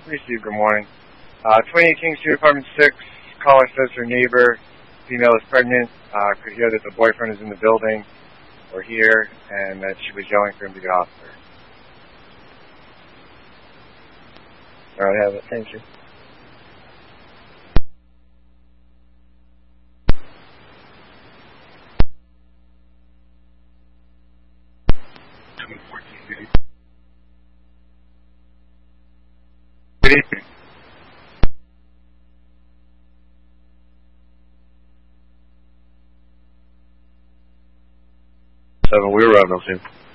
Received, good morning. 28 King Street, apartment 6. Caller says her neighbor, female, is pregnant. Could hear that the boyfriend is in the building or here, and that she was yelling for him to get off her. All right, I have it. Thank you. Good evening. We were on those two.